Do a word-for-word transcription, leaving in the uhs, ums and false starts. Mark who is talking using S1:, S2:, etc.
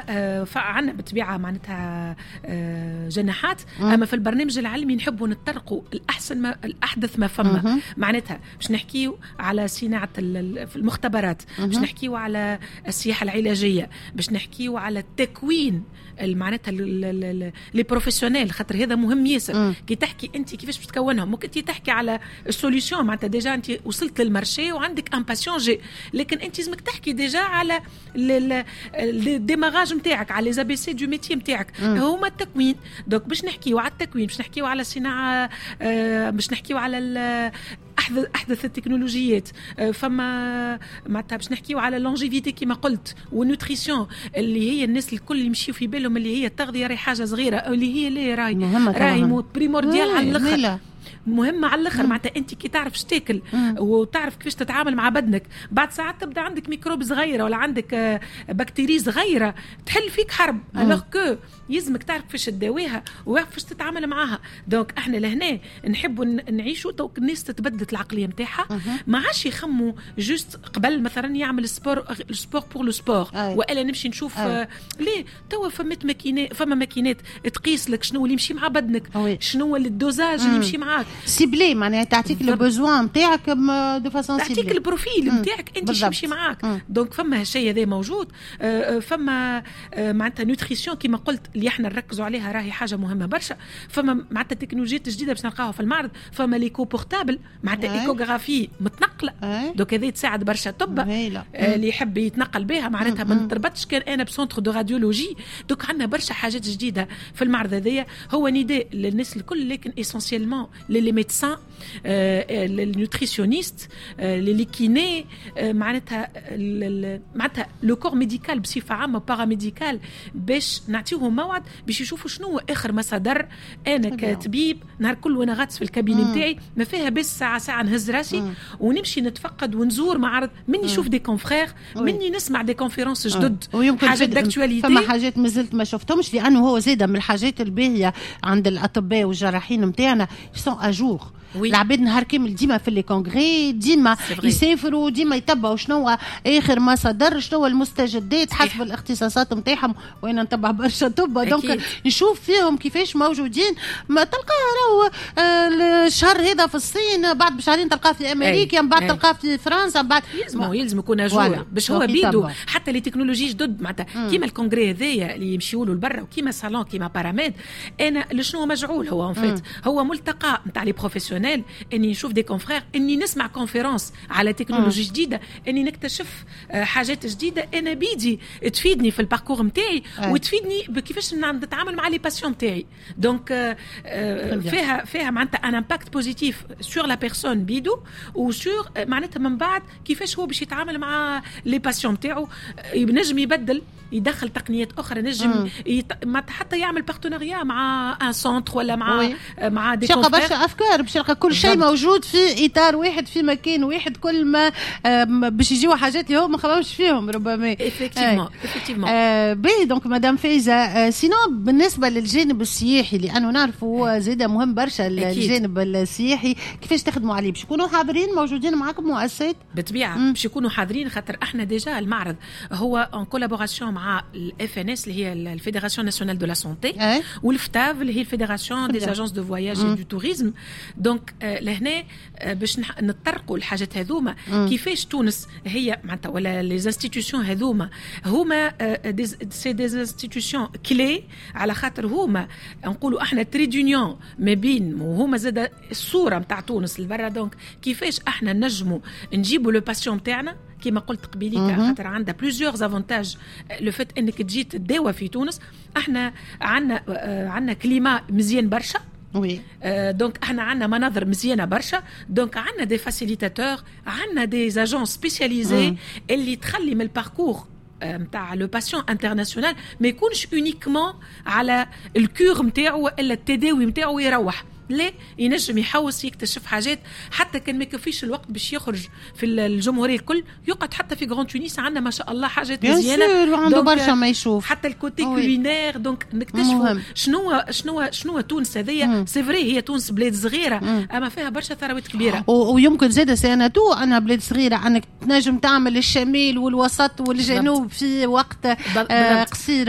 S1: عندنا بالطبيعه معناتها جناحات، اما في البرنامج العلمي نحبوا نتطرقوا الاحسن ما الاحدث ما فما. معناتها باش نحكيو على صناعه في المختبرات، باش نحكيو على السياحه العلاجيه، باش نحكيو على التكوين معناتها لي بروفيسيونيل، خاطر هذا مهم ياسر. كي تحكي انت كيفاش باش تكونهم، ممكن انت تحكي على السوليوشن معناتها ديجا انت وصلت للمارشي وعندك ان باسيون جي، لكن انت لازمك تحكي ديجا على الديماراج نتاعك، على لي زي بي سي دو ميتي نتاعك، هما التكوين. دونك باش نحكيو على التكوين، باش نحكيو على الصناعه، باش نحكيو على احدث احدث التكنولوجيات، فما معناتها باش نحكيو على لونجيفيتي كما قلت، والنوتريسيون اللي هي الناس الكل يمشيو في بالهم اللي هي التغذيه راهي حاجه صغيره، اللي هي اللي راهي راهي بريمورديال على الاخر، مهمة على الاخر. معناتها انت كي تعرف شتاكل وتعرف كيفاش تتعامل مع بدنك، بعد ساعات تبدا عندك ميكروب صغيره ولا عندك بكتيريا صغيره تحل فيك حرب، الوغ كو يلزمك تعرف كيفاش تداويها وكيفاش تتعامل معاها. دونك احنا لهنا نحبوا نعيشوا توك الناس تتبدلت العقليه نتاعها، ما عادش يخموا جوست قبل مثلا يعمل سبور سبور بور لو سبور، والا نمشي نشوف آه. ليه توا فمت ماكينات، فما ماكينات تقيس لك شنو اللي يمشي مع بدنك، شنو الدوزاج اللي يمشي معاك،
S2: سيبلي معناها تعطيك لو بوزوان نتاعك دو فاسون سيبلي،
S1: تعطيك البروفيل نتاعك انت شو يمشي معاك. دونك فما هالشيء هذا موجود. فما معناتها نوتريسيون كما قلت اللي احنا نركزوا عليها راهي حاجه مهمه برشا. فما معناتها التكنولوجيات الجديده باش نلقاوها في المعرض، فما ليكو بورتابل معناتها ايكوغرافي متنقله، دونك هذه تساعد برشا طب اللي يحب يتنقل بها، معناتها ما نتربطش كان انا بسونتر دو راديولوجي. دوك عندنا برشا حاجات جديده في المعرض هذايا. هو نداء للناس الكل، لكن اسونسيالمون les médecins, euh, les nutritionnistes, euh, les kinés, معناتها معناتها لو كور ميديكال بصفه عامه باراميديكال، باش نعطيهم موعد باش يشوفوا شنو اخر مصادر. انا كطبيب نهار كل وانا غاتس في الكابيني نتاعي ما فيها بس ساعه ساعه نهز راسي ونمشي نتفقد ونزور معرض، مني نشوف دي كونفرير، مني نسمع دي كونفرنس جدد، حاجات داكتواليتي.
S2: فما حاجات مازلت ما شفتهمش، لانه هو زاده من الحاجات الباهيه عند الاطباء والجراحين نتاعنا سون اجور. العباد نهار كامل ديما في لي كونغري، ديما يسافروا، ديما يتبعوا شنو اخر ما صدر، شنو المستجدات حسب الاختصاصات نتاعهم. وانا نتبع برشا طب، دونك نشوف فيهم كيفاش موجودين. ما تلقاه راهو الشهر هذا في الصين، بعد بشهرين تلقاه في امريكا، من بعد تلقاه في فرنسا، بعد
S1: يلزم يلزم يكون اجور باش هو بيدو. حتى لي تكنولوجي جدد معناتها كيما الكونغري هذايا اللي يمشيوا له لبرا، وكيما صالون كيما باراميد. انا لشنو مجعول هو ان فيت، هو ملتقى نتاع لي بروفيسيونيل، اني نشوف دي كونفرير، اني نسمع كونفرنس على تكنولوجي جديده، اني نكتشف حاجات جديده انا بيدي تفيدني في الباركور نتاعي وتفيدني بكيفاش نتعامل مع لي باسيون نتاعي. دونك فيها فيها معناتها ان امباكت بوزيتيف سور لا بيرسون بيدو، وسور معناتها من بعد كيفاش هو باش يتعامل مع لي باسيون نتاعو. ينجم يبدل، يدخل تقنيات اخرى، نجم يت... حتى يعمل بارتنريا مع ان سونتر ولا مع وي. مع دي
S2: كونفرير. برشا افكار باش يلقى كل شيء موجود في اطار واحد، في مكان واحد، كل ما باش يجيو حاجات اللي هو ما خممش فيهم ربما.
S1: افكتيفمون افكتيفمون
S2: باهي. دونك مدام فايزه، سينو بالنسبه للجانب السياحي، لانه نعرفوا زاده مهم برشا الجانب السياحي، كيفاش تخدموا عليه؟ باش يكونوا حاضرين موجودين معكم مؤسسات؟
S1: بالطبيعه باش يكونوا حاضرين، خاطر احنا ديجا المعرض هو ان كولابوراسيون مع الاف ان اس اللي هي الفيدراسيون ناسيونال دو لا سونتي، والفتاف اللي هي الفيدراسيون دي اجونس دو فواياج دو توريزم. دونك لهنا باش نتطرقوا الحاجات هذوما، كيفاش تونس هي معناتها ولا لي انستيتيوشن هذوما هما سي دي انستيتيوشن كلي، على خاطر هما نقولوا احنا تريد يونيون ما بين، وهما زاد الصوره نتاع تونس لبرا. دونك كيفاش احنا نجموا نجيبوا لو باسيون نتاعنا كما قلت قبيليك، خاطر عندها بليزيور افونتاج لو فيت انك تجي تداوى في تونس. احنا عندنا عندنا كليما مزيان برشا، وي آه دونك احنا عندنا مناظر مزيانه برشا، دونك عندنا دي فاسيليتاتور، عندنا دي زاجون سبيسياليزي اللي تخلي من الباركور نتاع لو باسيون انترناسيونال ما يكونش اونيكمون على الكور نتاعو الا التداوي نتاعو ويروح. لا، ينجم يحوس يكتشف حاجات حتى كان ما يكفيش الوقت باش يخرج في الجمهوريه الكل، يقعد حتى في غران تونس عندنا ما شاء الله حاجات مزيانه،
S2: عنده برشا ما يشوف
S1: حتى الكوتي كولينير. دونك نكتشفوا شنو شنو شنو تونس هذيا. سي فري هي تونس بلاد صغيره مم. اما فيها برشا ثروات كبيره،
S2: ويمكن زاده سنتو انا بلاد صغيره انك تنجم تعمل الشمال والوسط والجنوب في وقت آه قصير.